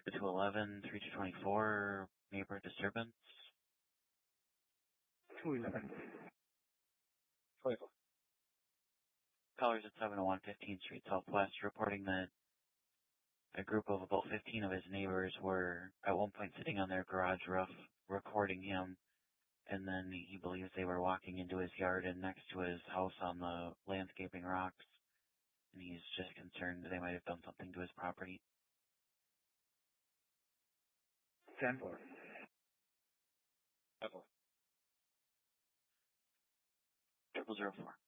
211, 3224, neighbor disturbance. 211. 24. Callers at 701 15th Street Southwest reporting that a group of about 15 of his neighbors were at one point sitting on their garage roof recording him, and then he believes they were walking into his yard and next to his house on the landscaping rocks, and he's just concerned they might have done something to his property. 10-4. 10-4. 0004.